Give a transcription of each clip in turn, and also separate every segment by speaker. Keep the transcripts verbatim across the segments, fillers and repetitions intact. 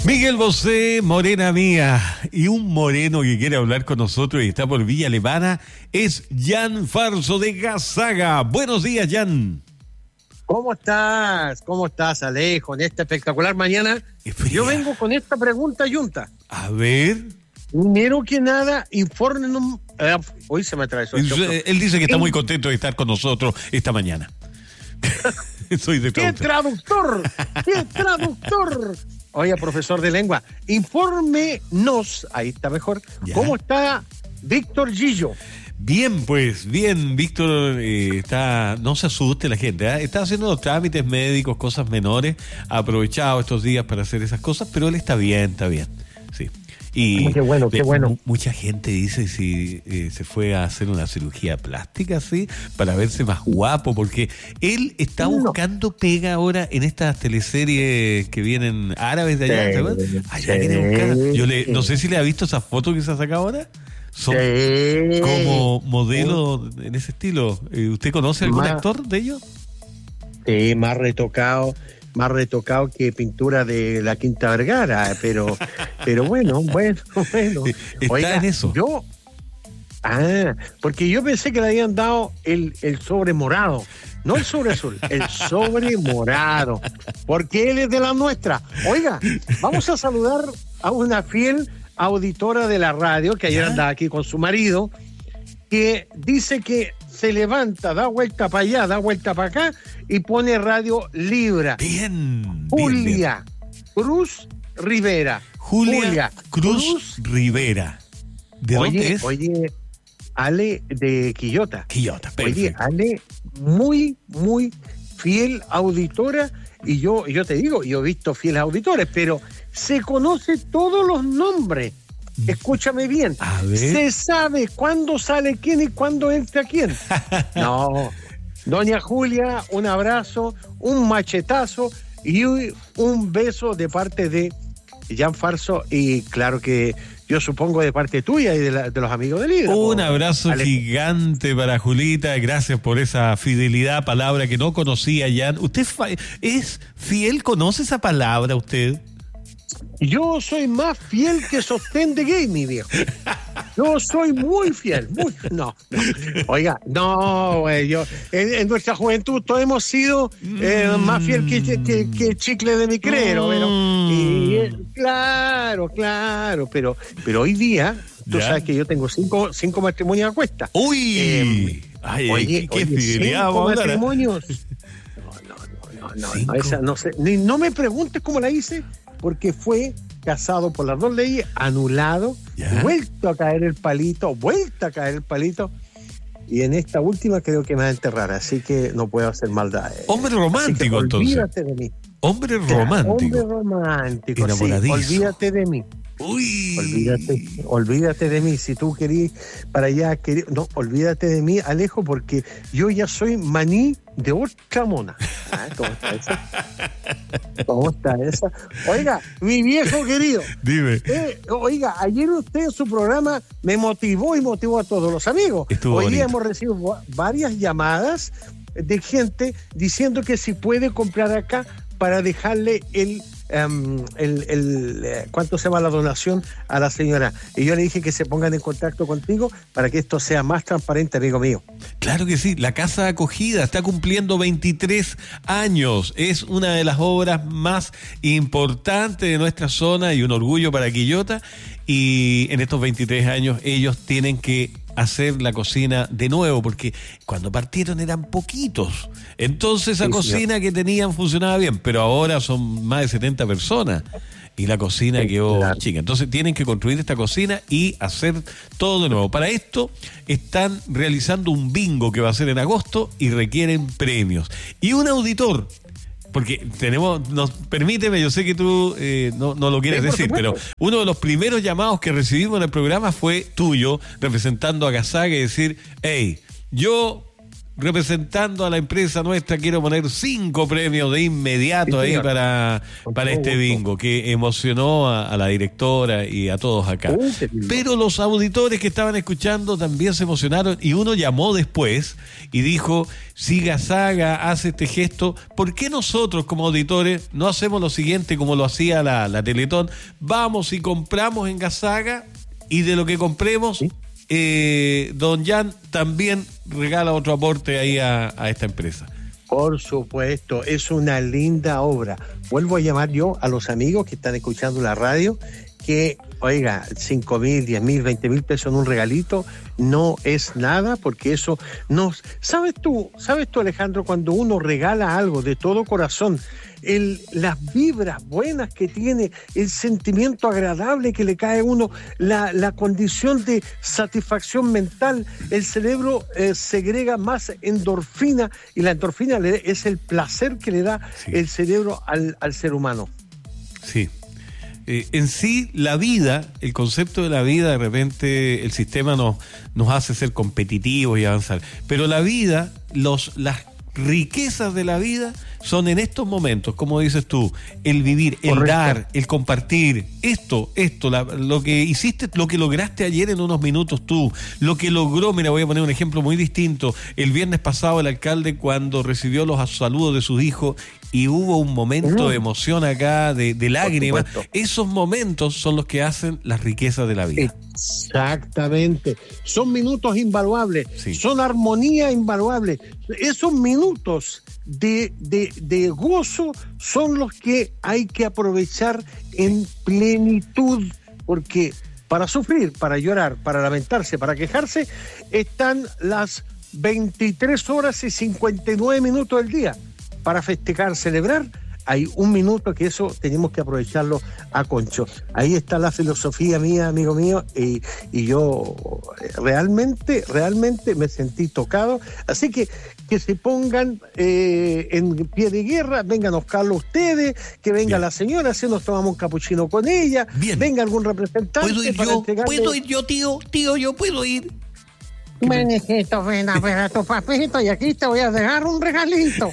Speaker 1: Miguel Bosé, morena mía, y un moreno que quiere hablar con nosotros y está por Villa Alemana es Jan Farso de Gazaga. Buenos días, Jan.
Speaker 2: ¿Cómo estás? ¿Cómo estás, Alejo? En esta espectacular mañana, yo vengo con esta pregunta, Yunta.
Speaker 1: A ver.
Speaker 2: Primero que nada, infórmenos. Eh, hoy se me atravesó el
Speaker 1: Él, él dice que está muy contento de estar con nosotros esta mañana. Soy de
Speaker 2: ¡Qué traductor! ¡Qué traductor! Oiga, profesor de lengua, infórmenos, ahí está mejor, ¿ya? ¿Cómo está Víctor Gillo?
Speaker 1: Bien, pues, bien, Víctor, eh, está, no se asuste la gente, ¿eh? Está haciendo los trámites médicos, cosas menores, ha aprovechado estos días para hacer esas cosas, pero él está bien, está bien, sí. Y
Speaker 2: qué bueno, qué bueno.
Speaker 1: M- mucha gente dice si eh, se fue a hacer una cirugía plástica, ¿sí? Para verse más guapo, porque él está
Speaker 2: no.
Speaker 1: buscando pega ahora en estas teleseries que vienen árabes de allá,
Speaker 2: sí,
Speaker 1: allá
Speaker 2: sí,
Speaker 1: quiere buscar. Yo le, no sé si le ha visto esas fotos que se ha sacado ahora. Son
Speaker 2: sí.
Speaker 1: como modelo en ese estilo. ¿Usted conoce algún
Speaker 2: más,
Speaker 1: actor de ellos?
Speaker 2: Sí, más retocado. Más retocado que pintura de la Quinta Vergara, pero pero bueno, bueno, bueno.
Speaker 1: Está
Speaker 2: Oiga,
Speaker 1: en eso.
Speaker 2: Yo, ah, porque yo pensé que le habían dado el, el sobre morado, no el sobre azul, el sobre morado, porque él es de la nuestra. Oiga, vamos a saludar a una fiel auditora de la radio, que ayer
Speaker 1: ¿Ya?
Speaker 2: andaba aquí con su marido, que dice que se levanta, da vuelta para allá, da vuelta para acá y pone Radio Libra.
Speaker 1: Bien.
Speaker 2: Julia
Speaker 1: bien, bien.
Speaker 2: Cruz Rivera.
Speaker 1: Julia,
Speaker 2: Julia
Speaker 1: Cruz,
Speaker 2: Cruz
Speaker 1: Rivera. ¿De
Speaker 2: oye,
Speaker 1: dónde es?
Speaker 2: Oye, Ale de Quillota.
Speaker 1: Quillota,
Speaker 2: Oye,
Speaker 1: perfecto.
Speaker 2: Ale, muy, muy fiel auditora. Y yo, yo te digo, yo he visto fieles auditores, pero se conoce todos los nombres. Escúchame bien.
Speaker 1: A ver.
Speaker 2: Se sabe cuándo sale quién y cuándo entra quién. No. Doña Julia, un abrazo, un machetazo y un beso de parte de Jan Farso. Y claro que yo supongo de parte tuya y de, la, de los amigos del Libra.
Speaker 1: Un abrazo
Speaker 2: Ale.
Speaker 1: gigante para Julita. Gracias por esa fidelidad, palabra que no conocía, Jan. ¿Usted fa- es fiel? ¿Conoce esa palabra usted?
Speaker 2: Yo soy más fiel que sostén de gay, mi viejo. Yo soy muy fiel, muy no, no. Oiga, no, güey, yo en, en nuestra juventud todos hemos sido eh,
Speaker 1: Mm.
Speaker 2: más fiel que, que, que chicle de mi crero, pero y, eh, claro, claro, pero pero hoy día tú
Speaker 1: ¿Ya?
Speaker 2: sabes que yo tengo cinco cinco matrimonios a cuesta.
Speaker 1: ¡Uy!
Speaker 2: Eh,
Speaker 1: Ay,
Speaker 2: oye,
Speaker 1: qué
Speaker 2: oye,
Speaker 1: fidelidad,
Speaker 2: cinco
Speaker 1: vamos a hablar, ¿eh?
Speaker 2: matrimonios. No, no, no, no, no,
Speaker 1: Cinco.
Speaker 2: no, esa no sé, ni, no me preguntes cómo la hice, porque fue casado por las dos leyes, anulado,
Speaker 1: ¿Ya?
Speaker 2: vuelto a caer el palito, vuelto a caer el palito, y en esta última creo que me va a enterrar, así que no puedo hacer maldad.
Speaker 1: Hombre
Speaker 2: Así que
Speaker 1: romántico, entonces.
Speaker 2: olvídate de mí.
Speaker 1: Hombre
Speaker 2: Claro,
Speaker 1: romántico.
Speaker 2: Hombre romántico, sí,
Speaker 1: Enamoradizo.
Speaker 2: olvídate de mí.
Speaker 1: Uy.
Speaker 2: Olvídate, olvídate de mí. Si tú querías para allá, querí, no, olvídate de mí, Alejo, porque yo ya soy maní de otra mona. Ah, ¿cómo está esa? ¿Cómo está esa? Oiga, mi viejo querido.
Speaker 1: Dime.
Speaker 2: Eh, oiga, ayer usted en su programa me motivó y motivó a todos los amigos.
Speaker 1: Estuvo
Speaker 2: Hoy día
Speaker 1: bonito.
Speaker 2: hemos recibido va- varias llamadas de gente diciendo que si puede comprar acá para dejarle el Um, el, el eh, cuánto se va la donación a la señora, y yo le dije que se pongan en contacto contigo para que esto sea más transparente, amigo mío.
Speaker 1: Claro que sí, la Casa de Acogida está cumpliendo veintitrés años, es una de las obras más importantes de nuestra zona y un orgullo para Quillota, y en estos veintitrés años ellos tienen que hacer la cocina de nuevo, porque cuando partieron eran poquitos, entonces esa
Speaker 2: Sí,
Speaker 1: cocina
Speaker 2: señor.
Speaker 1: que tenían funcionaba bien, pero ahora son más de setenta personas y la cocina
Speaker 2: Sí,
Speaker 1: quedó
Speaker 2: claro.
Speaker 1: chica, entonces tienen que construir esta cocina y hacer todo de nuevo. Para esto están realizando un bingo que va a ser en agosto y requieren premios, y un auditor, porque tenemos, nos permíteme, yo sé que tú eh, no, no lo quieres
Speaker 2: Sí, por
Speaker 1: decir, pero
Speaker 2: supuesto.
Speaker 1: uno de los primeros llamados que recibimos en el programa fue tuyo, representando a Gazaga, y decir, hey, yo representando a la empresa nuestra, quiero poner cinco premios de inmediato sí, ahí para, para este bingo, que emocionó a, a la directora y a todos acá. Uh, Pero los auditores que estaban escuchando también se emocionaron y uno llamó después y dijo, si Gasaga hace este gesto, ¿por qué nosotros como auditores no hacemos lo siguiente como lo hacía la, la Teletón? Vamos y compramos en Gasaga y de lo que compremos... ¿Sí? Eh, don Jan también regala otro aporte ahí a, a esta empresa.
Speaker 2: Por supuesto, es una linda obra. Vuelvo a llamar yo a los amigos que están escuchando la radio, que, oiga, cinco mil, diez mil, veinte mil pesos en un regalito no es nada, porque eso no... ¿Sabes tú, sabes tú, Alejandro, cuando uno regala algo de todo corazón, el, las vibras buenas que tiene, el sentimiento agradable que le cae a uno, la, la condición de satisfacción mental, el cerebro eh, segrega más endorfina, y la endorfina le, es el placer que le da sí. el cerebro al, al ser humano.
Speaker 1: Sí. Eh, en sí, la vida, el concepto de la vida, de repente el sistema nos, nos hace ser competitivos y avanzar. Pero la vida, los, las riquezas de la vida son en estos momentos, como dices tú, el vivir, el Correcto. dar, el compartir. Esto, esto, la, lo que hiciste, lo que lograste ayer en unos minutos tú, lo que logró, mira, voy a poner un ejemplo muy distinto. El viernes pasado el alcalde cuando recibió los saludos de sus hijos y hubo un momento uh-huh. de emoción acá, de, de lágrimas. Esos momentos son los que hacen las riquezas de la vida.
Speaker 2: Exactamente. Son minutos invaluables, sí. son armonía invaluable. Esos minutos de, de, de gozo son los que hay que aprovechar en plenitud, porque para sufrir, para llorar, para lamentarse, para quejarse, están las veintitrés horas y cincuenta y nueve minutos del día. Para festejar, celebrar, hay un minuto que eso tenemos que aprovecharlo a concho. Ahí está la filosofía mía, amigo mío, y, y yo realmente, realmente me sentí tocado. Así que que se pongan eh, en pie de guerra, vengan a buscarlo ustedes, que venga Bien. la señora, si nos tomamos un capuchino con ella, Bien. venga algún representante.
Speaker 1: ¿Puedo ir
Speaker 2: para
Speaker 1: yo?
Speaker 2: entregarle...
Speaker 1: ¿Puedo ir yo, tío? Tío, yo puedo ir.
Speaker 2: Ven, hijito, ven a ver a tu papito y aquí te voy a dejar un regalito.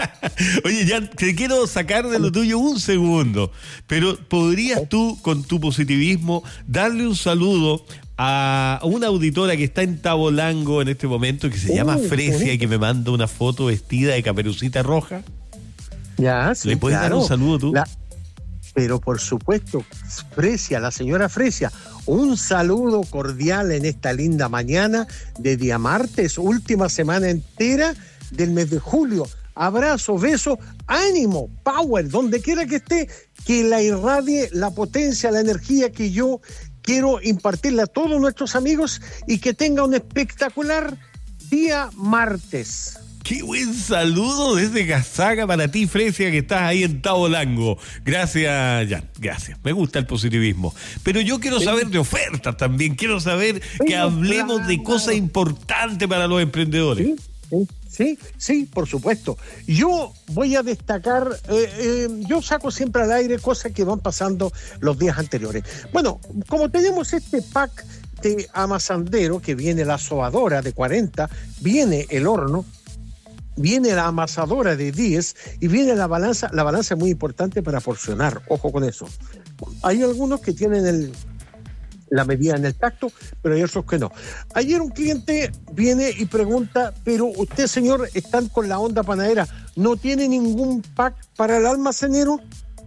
Speaker 1: Oye, ya te quiero sacar de lo tuyo un segundo, pero ¿podrías tú, con tu positivismo, darle un saludo a una auditora que está en Tabolango en este momento, que se uh, llama Fresia y que me manda una foto vestida de Caperucita Roja?
Speaker 2: Ya, sí,
Speaker 1: ¿Le puedes
Speaker 2: claro.
Speaker 1: dar un saludo tú?
Speaker 2: La... Pero por supuesto, Fresia, la señora Fresia, un saludo cordial en esta linda mañana de día martes, última semana entera del mes de julio. Abrazo, beso, ánimo, power, donde quiera que esté, que la irradie la potencia, la energía que yo quiero impartirle a todos nuestros amigos y que tenga un espectacular día martes.
Speaker 1: Qué buen saludo desde Gasaga para ti, Fresia, que estás ahí en Tabolango. Gracias, Jan, gracias. Me gusta el positivismo. Pero yo quiero sí. saber de ofertas también. Quiero saber sí, que hablemos claro. de cosas importantes para los emprendedores.
Speaker 2: Sí, sí, sí, sí, por supuesto. Yo voy a destacar, eh, eh, yo saco siempre al aire cosas que van pasando los días anteriores. Bueno, como tenemos este pack de amasandero, que viene la sobadora de cuarenta, viene el horno, viene la amasadora de diez y viene la balanza. La balanza es muy importante para porcionar, ojo con eso. Hay algunos que tienen el, la medida en el tacto, pero hay otros que no. Ayer un cliente viene y pregunta, pero usted, señor, están con la onda panadera, ¿no tiene ningún pack para el almacenero?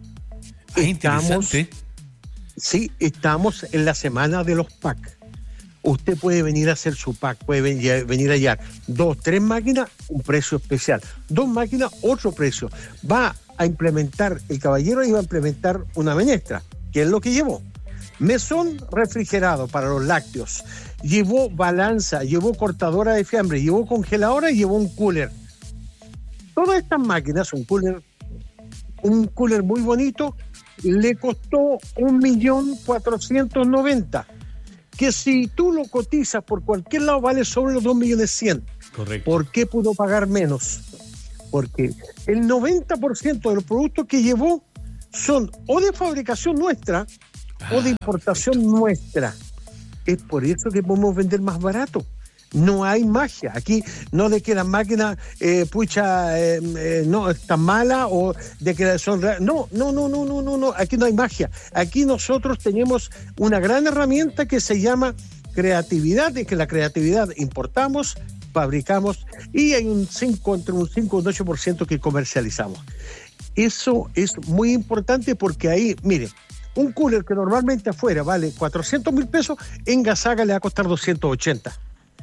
Speaker 1: Ah, interesante.
Speaker 2: Sí, estamos en la semana de los packs. Usted puede venir a hacer su pack, puede venir, venir a hallar dos, tres máquinas, un precio especial. Dos máquinas, otro precio. Va a implementar, el caballero iba a implementar una menestra, que es lo que llevó. Mesón refrigerado para los lácteos. Llevó balanza, llevó cortadora de fiambre, llevó congeladora y llevó un cooler. Todas estas máquinas, un cooler, un cooler muy bonito, le costó un millón cuatrocientos noventa. Que si tú lo cotizas por cualquier lado vale sobre los dos millones cien.
Speaker 1: Correcto.
Speaker 2: ¿Por qué pudo pagar menos? Porque el noventa por ciento de los productos que llevó son o de fabricación nuestra ah, o de importación perfecto. nuestra. Es por eso que podemos vender más barato. No hay magia. Aquí no de que las máquinas, eh, pucha, eh, eh, no, están malas o de que son... No, no, no, no, no, no, no. Aquí no hay magia. Aquí nosotros tenemos una gran herramienta que se llama creatividad, y que la creatividad importamos, fabricamos y hay un cinco, entre un cinco y un ocho por ciento que comercializamos. Eso es muy importante porque ahí, mire, un cooler que normalmente afuera vale cuatrocientos mil pesos, en Gasaga le va a costar doscientos ochenta.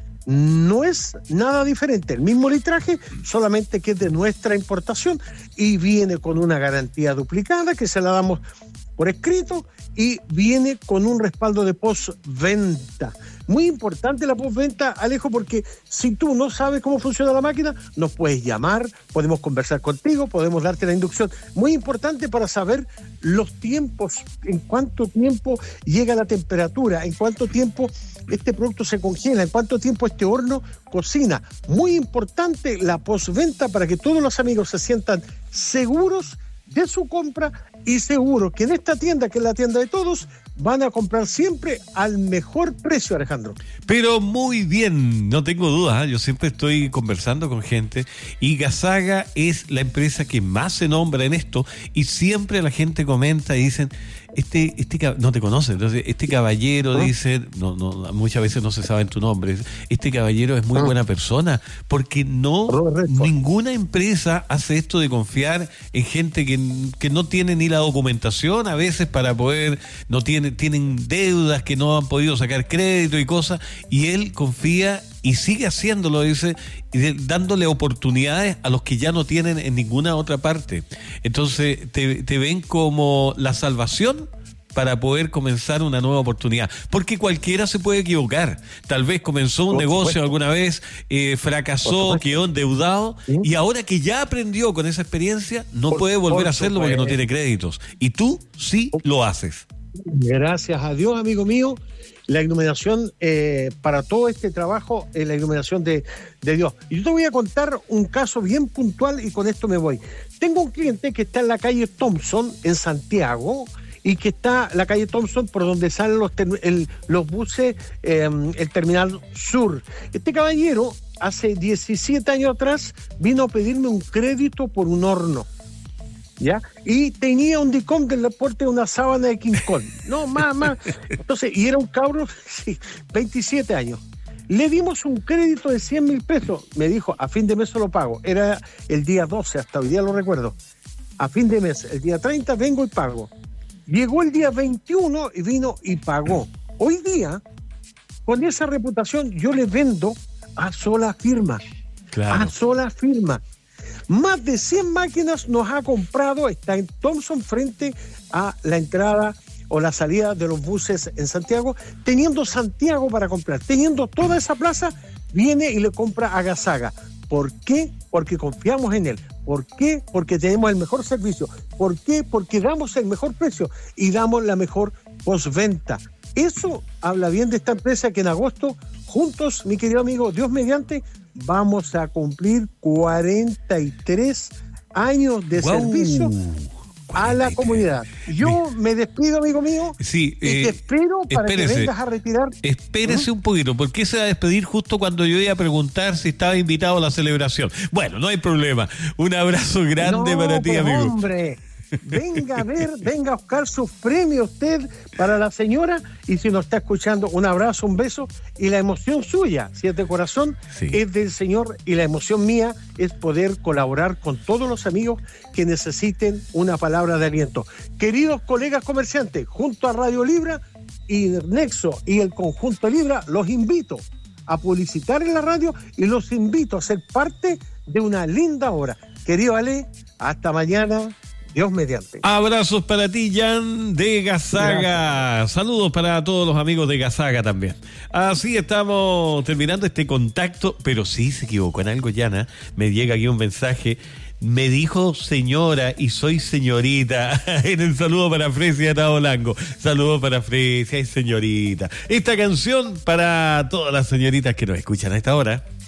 Speaker 2: No es nada diferente, el mismo litraje, solamente que es de nuestra importación y viene con una garantía duplicada que se la damos por escrito y viene con un respaldo de postventa. Muy importante la postventa, Alejo, porque si tú no sabes cómo funciona la máquina, nos puedes llamar, podemos conversar contigo, podemos darte la inducción. Muy importante para saber los tiempos, en cuánto tiempo llega la temperatura, en cuánto tiempo este producto se congela, en cuánto tiempo este horno cocina. Muy importante la postventa para que todos los amigos se sientan seguros de su compra y seguro que en esta tienda, que es la tienda de todos, van a comprar siempre al mejor precio, Alejandro.
Speaker 1: Pero muy bien, no tengo dudas, ¿eh? Yo siempre estoy conversando con gente y Gasaga es la empresa que más se nombra en esto y siempre la gente comenta y dicen, este, este no te conoce, entonces este caballero, ¿Ah? dice, no, no, muchas veces no se sabe tu nombre, este caballero es muy ¿Ah? buena persona, porque no, ninguna empresa hace esto de confiar en gente que, que no tiene ni la documentación a veces para poder, no tiene, tienen deudas que no han podido sacar crédito y cosas, y él confía y sigue haciéndolo, dice, y de, dándole oportunidades a los que ya no tienen en ninguna otra parte. Entonces te, te ven como la salvación para poder comenzar una nueva oportunidad, porque cualquiera se puede equivocar. Tal vez comenzó un Por negocio supuesto. alguna vez, eh, fracasó, quedó endeudado, ¿Sí? y ahora que ya aprendió con esa experiencia, no Por, puede volver a hacerlo porque no tiene créditos. Y tú sí lo haces.
Speaker 2: Gracias a Dios, amigo mío. La iluminación, eh, para todo este trabajo, es la iluminación de, de Dios. Y yo te voy a contar un caso bien puntual y con esto me voy. Tengo un cliente que está en la calle Thompson, en Santiago, y que está la calle Thompson por donde salen los, ter- el, los buses, eh, el Terminal Sur. Este caballero, hace diecisiete años atrás, vino a pedirme un crédito por un horno. ¿Ya? Y tenía un dicom del deporte de una sábana de King Kong. No, más, más. Entonces, y era un cabro, sí, veintisiete años. Le dimos un crédito de cien mil pesos. Me dijo, a fin de mes se lo pago. Era el día doce, hasta hoy día lo recuerdo. A fin de mes, el día treinta vengo y pago. Llegó el día veintiuno y vino y pagó. Hoy día, con esa reputación, yo le vendo a sola firma. Claro. A sola firma. Más de cien máquinas nos ha comprado, está en Thompson frente a la entrada o la salida de los buses en Santiago, teniendo Santiago para comprar, teniendo toda esa plaza, viene y le compra a Gasaga. ¿Por qué? Porque confiamos en él. ¿Por qué? Porque tenemos el mejor servicio. ¿Por qué? Porque damos el mejor precio y damos la mejor postventa. Eso habla bien de esta empresa que en agosto, juntos, mi querido amigo, Dios mediante, vamos a cumplir cuarenta y tres años de wow. servicio a la comunidad. Yo me, me despido, amigo mío,
Speaker 1: sí,
Speaker 2: y eh, te espero para espérese, que vengas a retirar.
Speaker 1: Espérese ¿Mm? un poquito, ¿por qué se va a despedir justo cuando yo iba a preguntar si estaba invitado a la celebración? Bueno, no hay problema. Un abrazo grande no, para ti, pues, amigo.
Speaker 2: Hombre. Venga a ver, venga a buscar sus premios usted para la señora, y si nos está escuchando, un abrazo, un beso, y la emoción suya, si es de corazón, sí. es del Señor, y la emoción mía es poder colaborar con todos los amigos que necesiten una palabra de aliento. Queridos colegas comerciantes, junto a Radio Libra y Nexo y el Conjunto Libra, los invito a publicitar en la radio y los invito a ser parte de una linda obra. Querido Ale, hasta mañana. Dios mediante.
Speaker 1: Abrazos para ti, Jan de Gasaga. Gracias. Saludos para todos los amigos de Gasaga también. Así estamos terminando este contacto, pero sí se equivocó en algo, Jan. Me llega aquí un mensaje. Me dijo señora y soy señorita. En el saludo para Fresia de Tabolango. Saludos para Fresia y señorita. Esta canción para todas las señoritas que nos escuchan a esta hora.